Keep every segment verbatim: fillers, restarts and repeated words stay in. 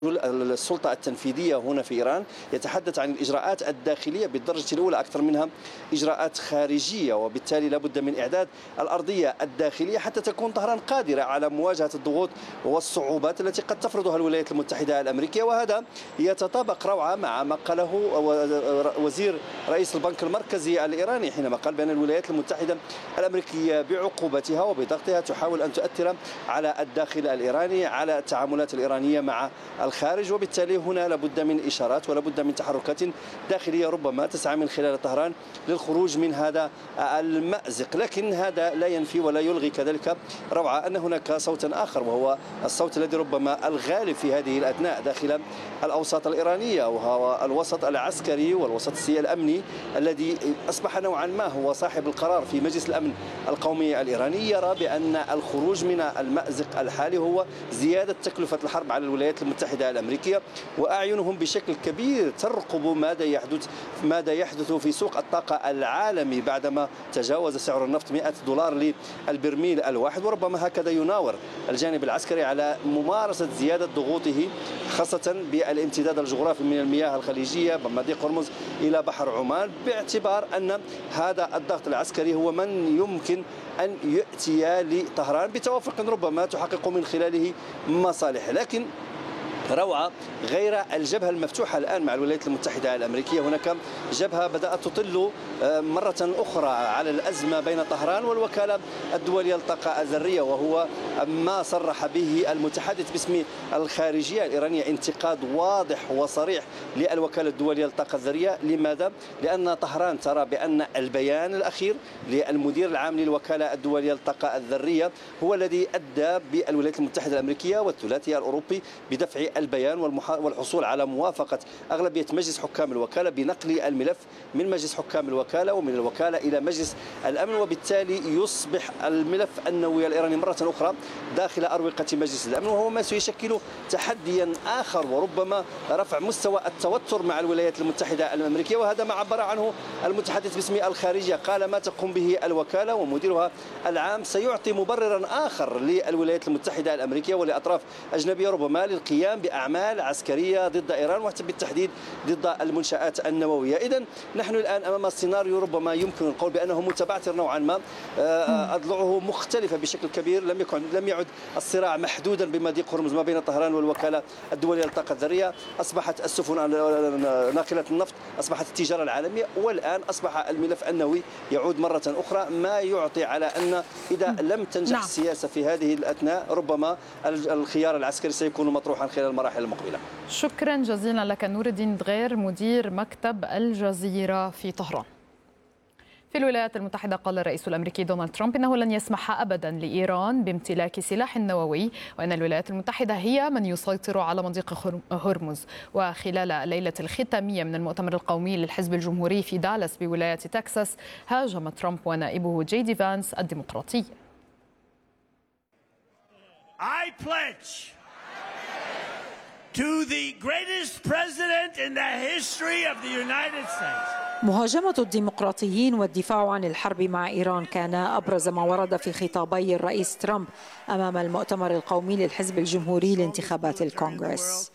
السلطة التنفيذية هنا في إيران يتحدث عن الإجراءات الداخلية بالدرجة الأولى أكثر منها إجراءات خارجية، وبالتالي لابد من إعداد الأرضية الداخلية حتى تكون طهران قادرة على مواجهة الضغوط والصعوبات التي قد تفرضها الولايات المتحدة الأمريكية. وهذا يتطابق روعة مع ما قاله وزير رئيس البنك المركزي الإيراني حينما قال بأن الولايات المتحدة الأمريكية بعقوبتها وبضغطها تحاول أن تؤثر على الداخل الإيراني، على التعاملات الإيرانية مع الخارج، وبالتالي هنا لابد من إشارات ولابد من تحركات داخلية ربما تسعى من خلال طهران للخروج من هذا المأزق. لكن هذا لا ينفي ولا يلغي كذلك روعة أن هناك صوتا آخر، وهو الصوت الذي ربما الغالب في هذه الأثناء داخل الأوساط الإيرانية، وهو الوسط العسكري والوسط الأمني الذي أصبح نوعا ما هو صاحب القرار في مجلس الأمن القومي الإيراني، يرى بأن الخروج من المأزق الحالي هو زيادة تكلفة الحرب على الولايات المتحدة الأمريكية، وأعينهم بشكل كبير ترقب ماذا يحدث ماذا يحدث في سوق الطاقة العالمي بعدما تجاوز سعر النفط مئة دولار للبرميل الواحد. وربما هكذا يناور الجانب العسكري على ممارسة زيادة ضغوطه خاصة بالامتداد الجغرافي من المياه الخليجية بمضيق هرمز إلى بحر عمان، باعتبار أن هذا الضغط العسكري هو من يمكن أن يأتي لطهران بتوافق ربما تحقق من خلاله مصالح. لكن روعة غير الجبهة المفتوحة الآن مع الولايات المتحدة الأمريكية، هناك جبهة بدأت تطل مرة أخرى على الأزمة بين طهران والوكالة الدولية للطاقة الذرية، وهو ما صرح به المتحدث باسم الخارجية الإيرانية انتقاد واضح وصريح للوكالة الدولية للطاقة الذرية. لماذا؟ لأن طهران ترى بأن البيان الأخير للمدير العام للوكالة الدولية للطاقة الذرية هو الذي أدى بالولايات المتحدة الأمريكية والثلاثي الأوروبي بدفع البيان والحصول على موافقة أغلبية مجلس حكام الوكالة بنقل الملف من مجلس حكام الوكالة ومن الوكالة إلى مجلس الأمن، وبالتالي يصبح الملف النووي الإيراني مرة أخرى داخل أروقة مجلس الأمن، وهو ما سيشكل تحديا آخر وربما رفع مستوى التوتر مع الولايات المتحدة الأمريكية. وهذا ما عبر عنه المتحدث باسم الخارجية، قال ما تقوم به الوكالة ومديرها العام سيعطي مبررا آخر للولايات المتحدة الأمريكية ولأطراف أجنبية ربما للقيام بأعمال عسكرية ضد إيران وحتى بالتحديد ضد المنشآت النووية. إذن نحن الآن أمام سيناريو ربما يمكن القول بأنه متبعثر نوعا ما، أضلعه مختلفة بشكل كبير. لم يكن لم يعد الصراع محدودا بمضيق هرمز ما بين طهران والوكالة الدولية للطاقة الذرية، أصبحت السفن ناقلة النفط، أصبحت التجارة العالمية، والآن أصبح الملف النووي يعود مرة أخرى، ما يعطي على أن إذا لم تنجح نعم. السياسة في هذه الأثناء ربما الخيار العسكري سيكون مطروحا خلال المراحل المقبلة. شكرا جزيلا لك نور الدين دغير مدير مكتب الجزيرة في طهران. في الولايات المتحدة قال الرئيس الأمريكي دونالد ترامب إنه لن يسمح أبدا لإيران بامتلاك سلاح نووي، وأن الولايات المتحدة هي من يسيطر على مضيق هرمز. وخلال الليلة الختامية من المؤتمر القومي للحزب الجمهوري في دالاس بولاية تكساس، هاجم ترامب ونائبه جي دي فانس الديمقراطية. I pledge to the greatest president in the history of the United States. مهاجمة الديمقراطيين والدفاع عن الحرب مع إيران كان أبرز ما ورد في خطابي الرئيس ترامب أمام المؤتمر القومي للحزب الجمهوري لانتخابات الكونغرس.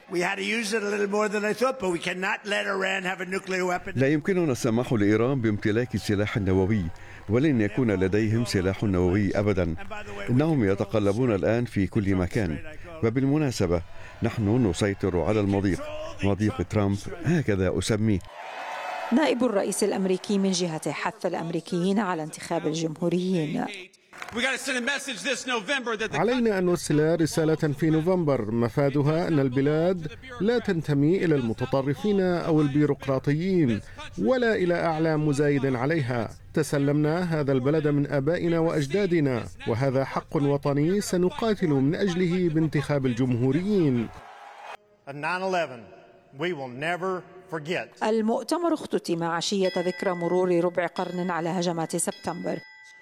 لا يمكننا السماح لإيران بامتلاك سلاح نووي، ولن يكون لديهم سلاح نووي أبدا. إنهم يتقلبون الآن في كل مكان، وبالمناسبة نحن نسيطر على المضيق، مضيق ترامب هكذا أسميه. نائب الرئيس الأمريكي من جهته حث الأمريكيين على انتخاب الجمهوريين. علينا أن نرسل رسالة في نوفمبر مفادها أن البلاد لا تنتمي إلى المتطرفين أو البيروقراطيين ولا إلى أعلام مزايد عليها. تسلمنا هذا البلد من آبائنا وأجدادنا، وهذا حق وطني سنقاتل من أجله بانتخاب الجمهوريين. المؤتمر اختتم عشية ذكرى مرور ربع قرن على هجمات سبتمبر،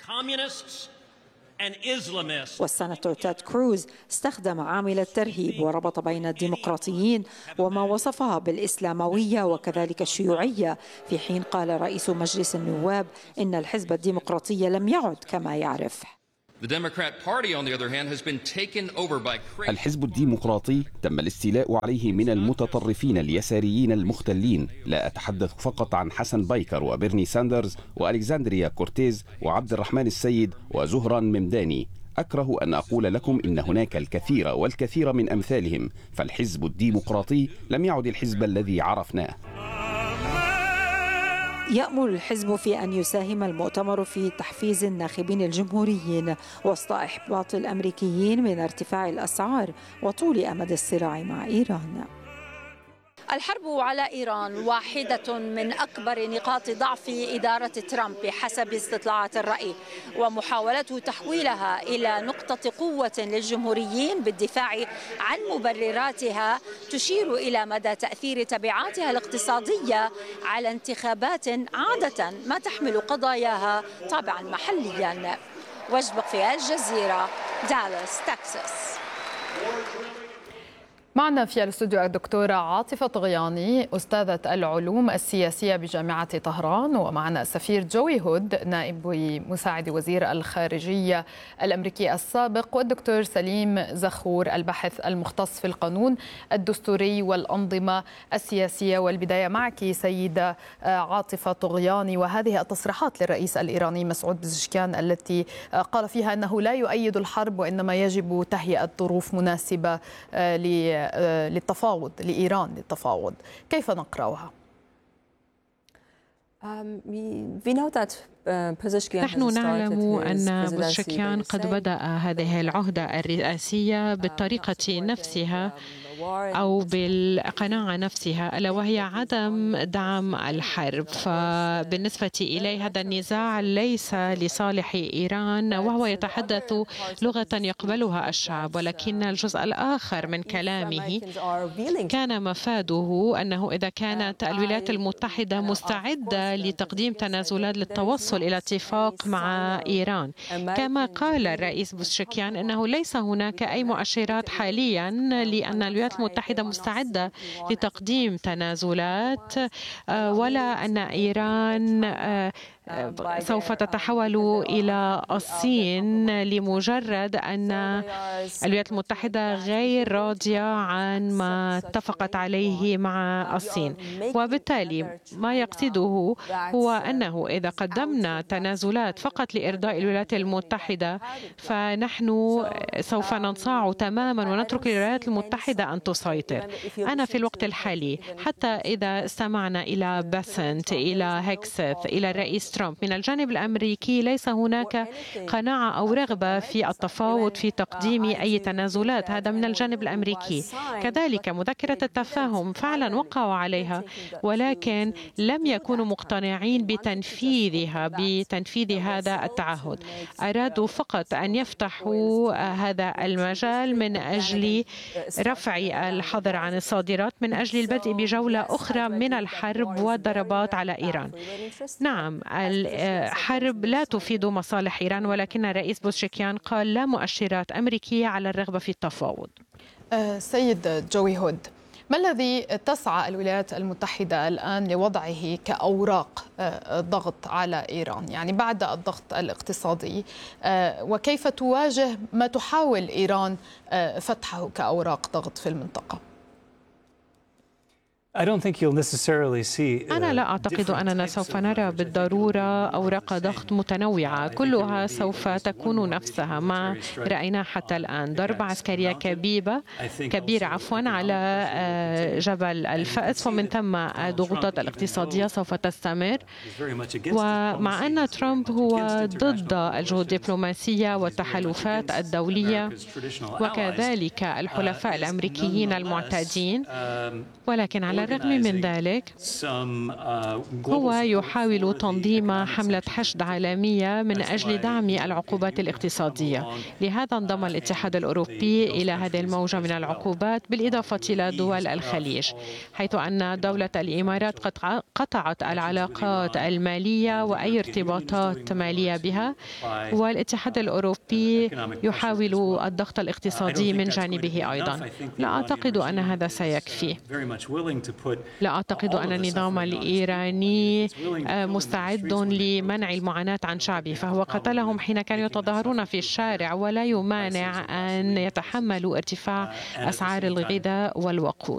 والسناتور تيد كروز استخدم عامل الترهيب وربط بين الديمقراطيين وما وصفها بالإسلاموية وكذلك الشيوعية، في حين قال رئيس مجلس النواب إن الحزب الديمقراطي لم يعد كما يعرف. الحزب الديمقراطي تم الاستيلاء عليه من المتطرفين اليساريين المختلين. لا أتحدث فقط عن حسن بايكر وبيرني ساندرز وألكسندريا كورتيز وعبد الرحمن السيد وزهران ممداني. أكره أن أقول لكم إن هناك الكثير والكثير من أمثالهم، فالحزب الديمقراطي لم يعد الحزب الذي عرفناه. يأمل الحزب في أن يساهم المؤتمر في تحفيز الناخبين الجمهوريين وسط إحباط الأمريكيين من ارتفاع الأسعار وطول أمد الصراع مع إيران. الحرب على إيران واحدة من أكبر نقاط ضعف إدارة ترامب بحسب استطلاعات الرأي، ومحاولته تحويلها إلى نقطة قوة للجمهوريين بالدفاع عن مبرراتها تشير إلى مدى تأثير تبعاتها الاقتصادية على انتخابات عادة ما تحمل قضاياها طابعا محليا. وجبق في الجزيرة، دالاس، تكساس. معنا في الاستوديو الدكتورة عاطفة طغياني أستاذة العلوم السياسية بجامعة طهران، ومعنا السفير جوي هود نائب مساعد وزير الخارجية الأمريكي السابق، والدكتور سليم زخور الباحث المختص في القانون الدستوري والأنظمة السياسية. والبداية معك سيدة عاطفة طغياني، وهذه التصريحات للرئيس الإيراني مسعود بزشكيان التي قال فيها أنه لا يؤيد الحرب وإنما يجب تهيئة ظروف مناسبة ل للتفاوض لإيران للتفاوض، كيف نقرأها؟ نحن نعلم أن بزشكيان قد بدأ هذه العهدة الرئاسية بالطريقة نفسها أو بالقناعة نفسها، ألا وهي عدم دعم الحرب. فبالنسبة إلي هذا النزاع ليس لصالح إيران، وهو يتحدث لغة يقبلها الشعب، ولكن الجزء الآخر من كلامه كان مفاده أنه إذا كانت الولايات المتحدة مستعدة لتقديم تنازلات للتوصل إلى اتفاق مع إيران، كما قال الرئيس بزشكيان أنه ليس هناك أي مؤشرات حاليا لأن الولايات المتحدة مستعدة لتقديم تنازلات، ولا أن إيران سوف تتحول إلى الصين لمجرد أن الولايات المتحدة غير راضية عن ما اتفقت عليه مع الصين. وبالتالي ما يقصده هو أنه إذا قدمنا تنازلات فقط لإرضاء الولايات المتحدة فنحن سوف ننصاع تماما ونترك للولايات المتحدة أن تسيطر. أنا في الوقت الحالي حتى إذا استمعنا إلى باسنت، إلى هيكسث، إلى الرئيس ترامب، من الجانب الأمريكي ليس هناك قناعة أو رغبة في التفاوض في تقديم أي تنازلات. هذا من الجانب الأمريكي. كذلك مذكرة التفاهم فعلا وقعوا عليها، ولكن لم يكونوا مقتنعين بتنفيذها بتنفيذ هذا التعهد. أرادوا فقط أن يفتحوا هذا المجال من أجل رفع الحظر عن الصادرات، من أجل البدء بجولة أخرى من الحرب والضربات على إيران. نعم، الحرب لا تفيد مصالح إيران، ولكن الرئيس بزشكيان قال لا مؤشرات أمريكية على الرغبة في التفاوض. سيد جوي هود، ما الذي تسعى الولايات المتحدة الآن لوضعه كأوراق ضغط على إيران، يعني بعد الضغط الاقتصادي، وكيف تواجه ما تحاول إيران فتحه كأوراق ضغط في المنطقة؟ أنا لا أعتقد أننا سوف نرى بالضرورة أوراق ضغط متنوعة كلها سوف تكون نفسها ما رأينا حتى الآن. ضربة عسكرية كبيرة كبيرة عفوا على جبل الفأس، ومن ثم الضغوطات الاقتصادية سوف تستمر. ومع أن ترامب هو ضد الجهود الدبلوماسية والتحالفات الدولية وكذلك الحلفاء الأمريكيين المعتادين، ولكن على الرغم من ذلك هو يحاول تنظيم حملة حشد عالمية من أجل دعم العقوبات الاقتصادية. لهذا انضم الاتحاد الأوروبي إلى هذه الموجة من العقوبات بالإضافة إلى دول الخليج، حيث أن دولة الإمارات قد قطعت العلاقات المالية وأي ارتباطات مالية بها، والاتحاد الأوروبي يحاول الضغط الاقتصادي من جانبه أيضا. لا أعتقد أن هذا سيكفي. لا أعتقد أن النظام الإيراني مستعد لمنع المعاناة عن شعبه، فهو قتلهم حين كانوا يتظاهرون في الشارع، ولا يمانع أن يتحملوا ارتفاع أسعار الغذاء والوقود.